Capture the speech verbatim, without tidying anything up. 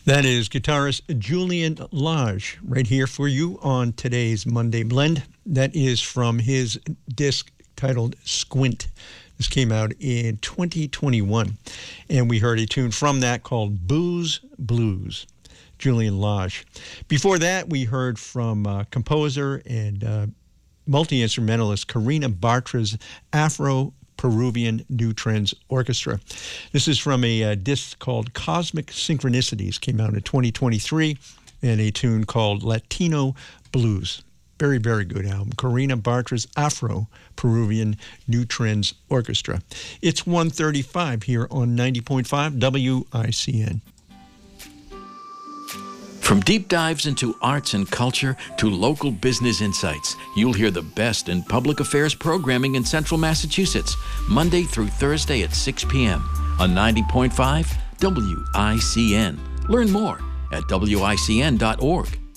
That is guitarist Julian Lage right here for you on today's Monday Blend. That is from his disc titled Squint. This came out in twenty twenty-one, and we heard a tune from that called Booze Blues, Julian Lage. Before that, we heard from uh, composer and uh, multi-instrumentalist Karina Bartra's Afro Peruvian New Trends Orchestra. This is from a uh, disc called Cosmic Synchronicities, came out in twenty twenty-three, and a tune called Latino Blues. Very, very good album. Karina Bartra's Afro Peruvian New Trends Orchestra. It's one thirty-five here on ninety point five W I C N. From deep dives into arts and culture to local business insights, you'll hear the best in public affairs programming in Central Massachusetts, Monday through Thursday at six p.m. on ninety point five W I C N. Learn more at W I C N dot org.